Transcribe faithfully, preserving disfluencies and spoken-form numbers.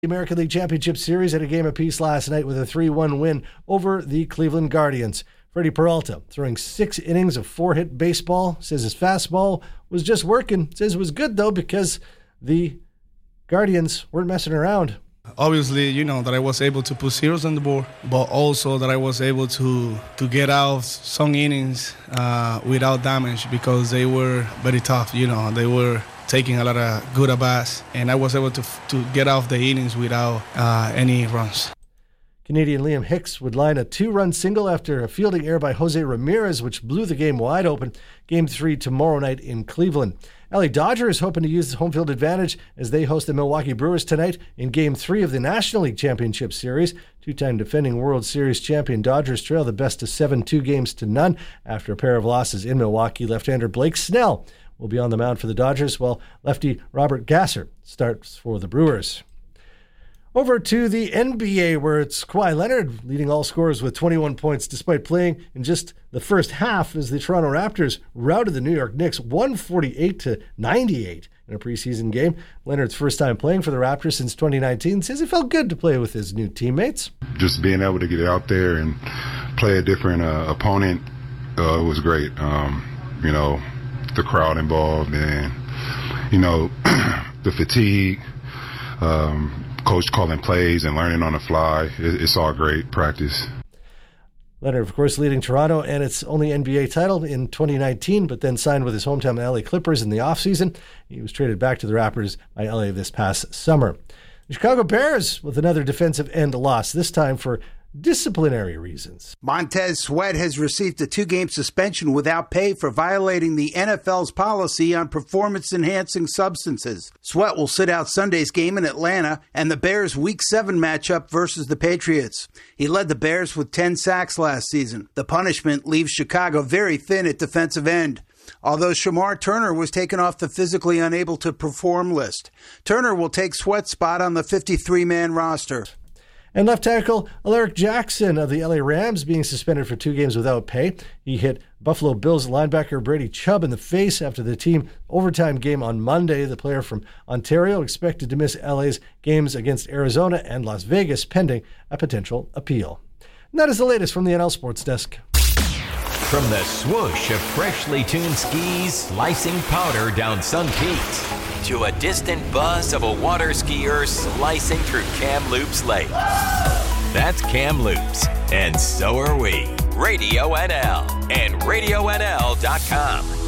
The American League Championship Series at a game apiece last night with a three one win over the Cleveland Guardians. Freddie Peralta throwing six innings of four-hit baseball, says his fastball was just working. Says it was good, though, because the Guardians weren't messing around. Obviously, you know, that I was able to put zeros on the board, but also that I was able to, to get out some innings uh, without damage because they were very tough, you know. They were taking a lot of good at-bats, and I was able to to get off the innings without uh, any runs. Canadian Liam Hicks would line a two-run single after a fielding error by Jose Ramirez, which blew the game wide open. Game three tomorrow night in Cleveland. L A Dodgers hoping to use the home field advantage as they host the Milwaukee Brewers tonight in Game three of the National League Championship Series. Two-time defending World Series champion Dodgers trail the best of seven, two games to none after a pair of losses in Milwaukee. Left-hander Blake Snell will be on the mound for the Dodgers, while lefty Robert Gasser starts for the Brewers. Over to the N B A, where it's Kawhi Leonard leading all scorers with twenty-one points despite playing in just the first half as the Toronto Raptors routed the New York Knicks one forty-eight to ninety-eight in a preseason game. Leonard's first time playing for the Raptors since twenty nineteen says it felt good to play with his new teammates. Just being able to get out there and play a different uh, opponent uh, was great. Um, you know, the crowd involved and, you know, the fatigue, um, coach calling plays and learning on the fly. It's all great practice. Leonard, of course, leading Toronto and its only N B A title in twenty nineteen, but then signed with his hometown L A Clippers in the offseason. He was traded back to the Raptors by L A this past summer. The Chicago Bears with another defensive end loss, this time for disciplinary reasons. Montez Sweat has received a two-game suspension without pay for violating the N F L's policy on performance-enhancing substances. Sweat will sit out Sunday's game in Atlanta and the Bears' Week seven matchup versus the Patriots. He led the Bears with ten sacks last season. The punishment leaves Chicago very thin at defensive end, although Shamar Turner was taken off the physically unable to perform list. Turner will take Sweat's spot on the fifty-three man roster. And left tackle Alaric Jackson of the L A Rams being suspended for two games without pay. He hit Buffalo Bills linebacker Brady Chubb in the face after the team overtime game on Monday. The player from Ontario expected to miss L A's games against Arizona and Las Vegas pending a potential appeal. And that is the latest from the N L Sports Desk. From the swoosh of freshly tuned skis slicing powder down Sun Peaks to a distant buzz of a water skier slicing through Kamloops Lake. That's Kamloops, and so are we. Radio N L and radio N L dot com.